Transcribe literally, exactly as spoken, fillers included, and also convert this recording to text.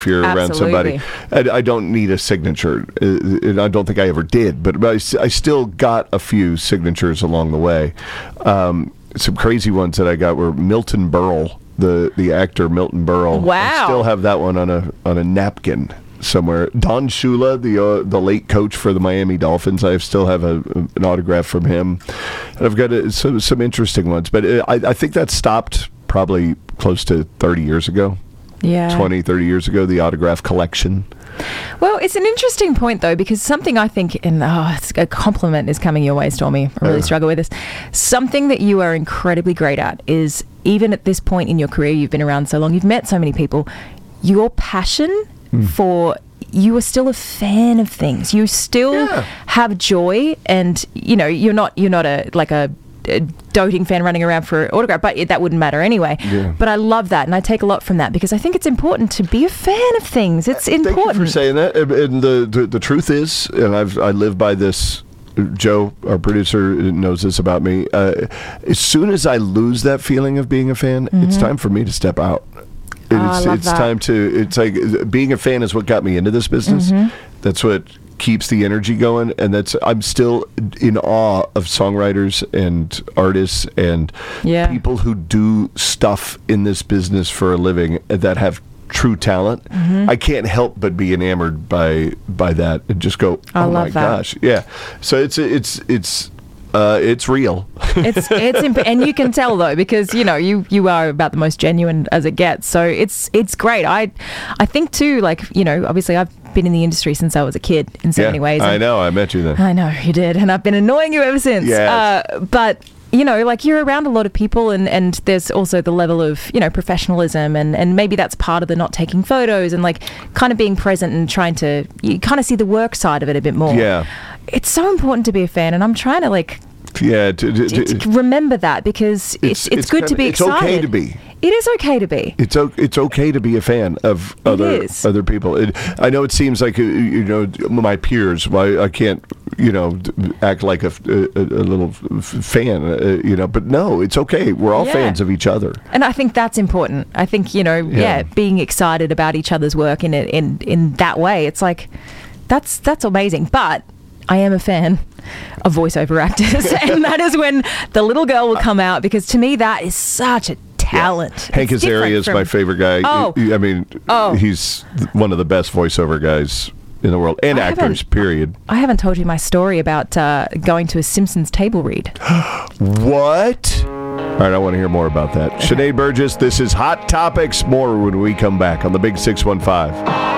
if you're around somebody. I, I don't need a signature. Uh, I don't think I ever did, but I, I still got a few signatures along the way. Um, some crazy ones that I got were Milton Berle, the the actor Milton Berle. Wow. I still have that one on a on a napkin somewhere. Don Shula, the uh, the late coach for the Miami Dolphins, I still have a, an autograph from him. And I've got a, some, some interesting ones, but I, I think that stopped probably close to thirty years ago. Yeah. twenty, thirty years ago, the autograph collection. Well, it's an interesting point, though, because something I think, and oh, it's a compliment is coming your way, Stormy. I really uh. struggle with this. Something that you are incredibly great at is, even at this point in your career, you've been around so long, you've met so many people, your passion mm. for... you are still a fan of things. You still yeah. have joy, and you know you're not you're not a like a, a doting fan running around for an autograph, but it, that wouldn't matter anyway. Yeah. But I love that, and I take a lot from that because I think it's important to be a fan of things. It's Thank important. Thank you for saying that. And the the, the truth is, and I've I live by this. Joe, our producer, knows this about me. Uh, as soon as I lose that feeling of being a fan, mm-hmm. it's time for me to step out. Oh, I It's, love it's that. time to, it's like being a fan is what got me into this business. Mm-hmm. That's what keeps the energy going. And that's, I'm still in awe of songwriters and artists and Yeah. people who do stuff in this business for a living that have true talent. Mm-hmm. I can't help but be enamored by, by that and just go, I oh love my that. gosh. Yeah. So it's, it's, it's, Uh, it's real. it's it's imp- and you can tell though because you know you you are about the most genuine as it gets. So it's it's great. I I think too, like you know, obviously I've been in the industry since I was a kid in so yeah, many ways. I know. I met you then. I know you did, and I've been annoying you ever since. Yes. Uh, but you know, like you're around a lot of people, and, and there's also the level of you know professionalism, and, and maybe that's part of the not taking photos and like kind of being present and trying to you kind of see the work side of it a bit more. Yeah. It's so important to be a fan, and I'm trying to like yeah to, to, to, to remember that because it's it's, it's, it's good kinda, to be it's excited. It's okay to be. It is okay to be. It's o- it's okay to be a fan of It other is. other people. It, I know it seems like uh, you know my peers. Why I can't you know act like a, a, a little f- fan. Uh, you know, but no, it's okay. We're all Yeah. fans of each other. And I think that's important. I think you know, yeah, Yeah. being excited about each other's work in it in in that way. It's like that's that's amazing. But I am a fan of voiceover actors, and that is when the little girl will come out because to me that is such a talent. Yeah. Hank It's Azaria different is from- my favorite guy. Oh. I mean, Oh. he's one of the best voiceover guys in the world, and I actors. haven't- Period. I haven't told you my story about uh, going to a Simpsons table read. What? All right, I want to hear more about that. Sinead Burgess, this is Hot Topics. More when we come back on the Big six one five.